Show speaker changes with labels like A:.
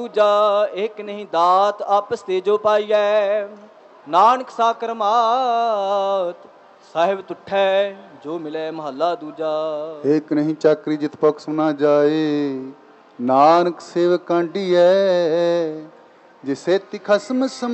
A: ਦੂਜਾ ਇੱਕ ਨਹੀਂ ਦਾਤ ਆਪਸ ਤੇ ਜੋ ਪਾਈਐ, ਨਾਨਕ ਸਾਕਰ ਮਾਤ ਸਾਹਿਬ ਤੁਠੈ ਜੋ ਮਿਲੇ ਮਹੱਲਾ ਦੂਜਾ।
B: ਏਕ ਨਹੀਂ ਚਾਕਰੀ ਜਿਤ ਪਖ ਸੁਨਾ ਜਾਏ, ਨਾਨਕ ਸੇਵ ਕਾਂਢੀਐ ਜਿਸੇ ਤੀ ਖਸਮ